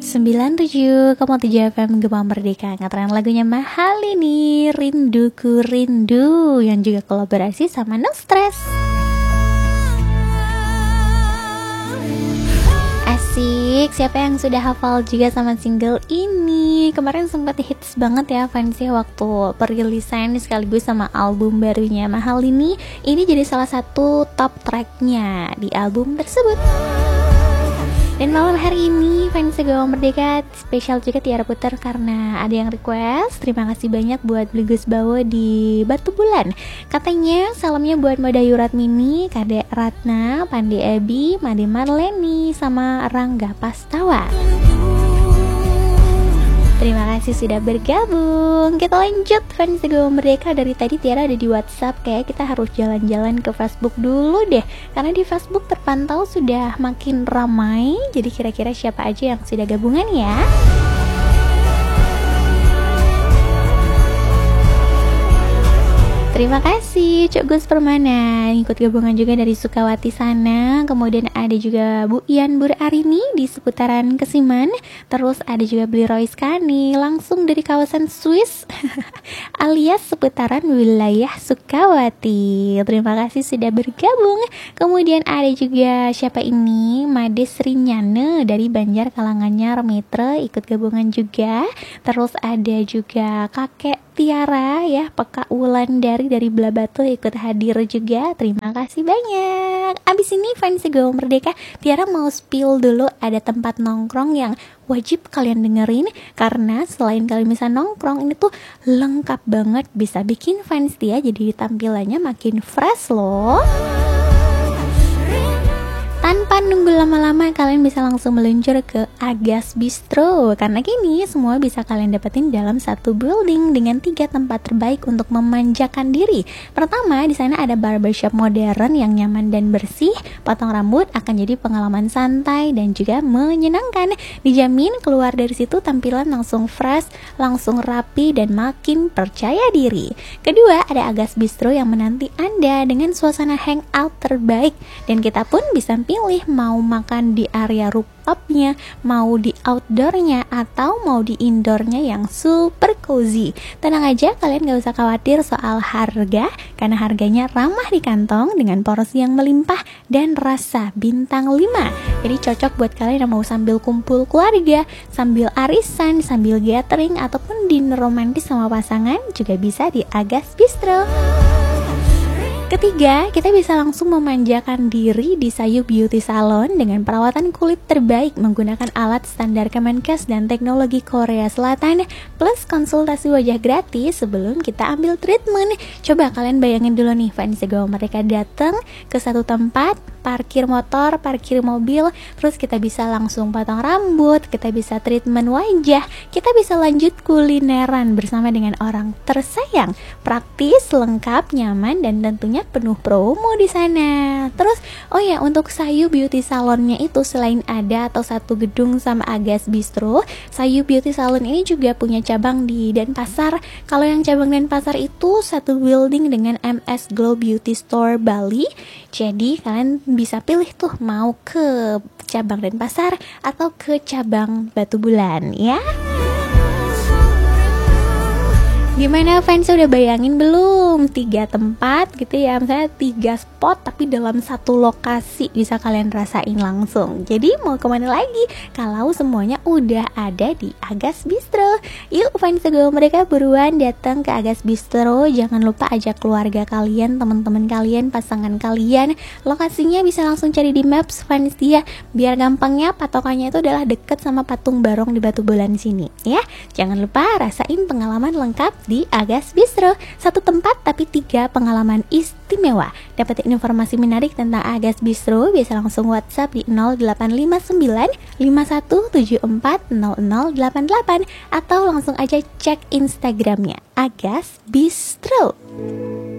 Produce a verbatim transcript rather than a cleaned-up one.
sembilan puluh tujuh koma tujuh F M Gema Merdeka. Ngetren lagunya mahal ini, Rinduku Rindu, yang juga kolaborasi sama No Stress. Asik, siapa yang sudah hafal juga sama single ini? Kemarin sempat hits banget ya fansnya waktu perilisan sekaligus sama album barunya Mahal ini. Ini jadi salah satu top tracknya di album tersebut. Dan malam hari ini fans Gema Merdeka spesial juga Tiara putar karena ada yang request. Terima kasih banyak buat Blegus Bawo di Batu Bulan. Katanya salamnya buat Madayu Ratmini, Kadek Ratna, Pandi Ebi, Made Marleni, sama Rangga Pastawa. Terima kasih sudah bergabung. Kita lanjut fans Gema Merdeka. Dari tadi Tiara ada di WhatsApp. Kayak kita harus jalan-jalan ke Facebook dulu deh, karena di Facebook terpantau sudah makin ramai. Jadi kira-kira siapa aja yang sudah gabungan ya? Terima kasih Cuk Gus Permana, ikut gabungan juga dari Sukawati sana. Kemudian ada juga Bu Ian Bur Arini di seputaran Kesiman. Terus ada juga Beli Royce Kani langsung dari kawasan Swiss alias seputaran wilayah Sukawati. Terima kasih sudah bergabung. Kemudian ada juga siapa ini, Made Srinyane dari Banjar Kalanganyar Mitra ikut gabungan juga. Terus ada juga Kakek Tiara ya, Peka Wulandari dari Blabatu ikut hadir juga. Terima kasih banyak. Abis ini fans Gema Merdeka, Tiara mau spill dulu ada tempat nongkrong yang wajib kalian dengerin, karena selain kalian bisa nongkrong, ini tuh lengkap banget, bisa bikin fans dia jadi tampilannya makin fresh loh. Tanpa nunggu lama-lama, kalian bisa langsung meluncur ke Agas Bistro, karena kini semua bisa kalian dapetin dalam satu building dengan tiga tempat terbaik untuk memanjakan diri. Pertama, di sana ada barbershop modern yang nyaman dan bersih. Potong rambut akan jadi pengalaman santai dan juga menyenangkan. Dijamin keluar dari situ tampilan langsung fresh, langsung rapi dan makin percaya diri. Kedua, ada Agas Bistro yang menanti Anda dengan suasana hangout terbaik, dan kita pun bisa pilih mau makan di area rooftopnya, mau di outdoornya, atau mau di indoornya yang super cozy. Tenang aja, kalian gak usah khawatir soal harga, karena harganya ramah di kantong dengan porsi yang melimpah dan rasa bintang lima. Jadi cocok buat kalian yang mau sambil kumpul keluarga, sambil arisan, sambil gathering, ataupun dinner romantis sama pasangan, juga bisa di Agas Bistro. Ketiga, kita bisa langsung memanjakan diri di Sayu Beauty Salon dengan perawatan kulit terbaik menggunakan alat standar Kemenkes dan teknologi Korea Selatan, plus konsultasi wajah gratis sebelum kita ambil treatment. Coba kalian bayangin dulu nih fans Gema Merdeka datang ke satu tempat, parkir motor, parkir mobil, terus kita bisa langsung potong rambut, kita bisa treatment wajah, kita bisa lanjut kulineran bersama dengan orang tersayang. Praktis, lengkap, nyaman, dan tentunya penuh promo di sana. Terus, oh ya, untuk Sayu Beauty Salonnya itu selain ada atau satu gedung sama Agas Bistro, Sayu Beauty Salon ini juga punya cabang di Denpasar. Kalau yang cabang Denpasar itu satu building dengan M S Glow Beauty Store Bali. Jadi kalian bisa pilih tuh mau ke cabang Denpasar atau ke cabang Batu Bulan ya. Gimana fans, udah bayangin belum? Tiga tempat gitu ya, misalnya tiga spot tapi dalam satu lokasi bisa kalian rasain langsung. Jadi mau kemana lagi kalau semuanya udah ada di Agas Bistro? Yuk fans Gema Merdeka, buruan datang ke Agas Bistro. Jangan lupa ajak keluarga kalian, teman-teman kalian, pasangan kalian. Lokasinya bisa langsung cari di Maps fans dia, biar gampangnya patokannya itu adalah deket sama Patung Barong di Batu Bulan sini ya. Jangan lupa rasain pengalaman lengkap di Agas Bistro. Satu tempat tapi tiga pengalaman istimewa. Dapetin informasi menarik tentang Agas Bistro bisa langsung WhatsApp di nol delapan lima sembilan lima satu tujuh empat nol nol delapan delapan atau langsung aja cek Instagramnya Agas Bistro.